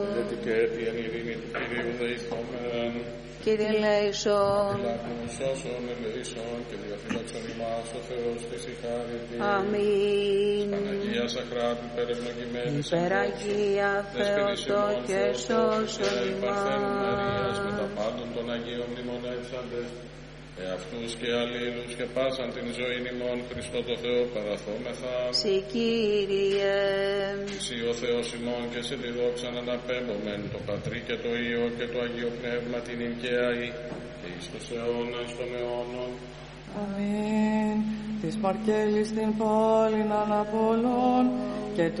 Γιατί και έτη εν ειρήνη του Κυρίου δεηθόμεν. Κύριε ελέησον. Φυλάκμους όσων ελεήσον και διαφύλαξον ημάς ο Θεός της η χάρητη. Αμήν. Παναγία Σαχράτου υπερευλογημένης Υπεραγία Θεότο και σώσον Παρθένου Μαρίας με τα ημάς. πάντων των Αγίων μνημονεύσαντες, εαυτούς και αλλήλους και πάσαν την ζωή ημών Χριστό το Θεό παραθόμεθα. Συ Κύριε. Συ ο Θεός ημών και σε τη δόξα να αναπέμπομεν το Πατρί και το Υιό και το Αγίο Πνεύμα την οικαίαη και εις τους αιώνας των αιώνων. Αμήν. Της Παρκέλης την πόλην αναπολών και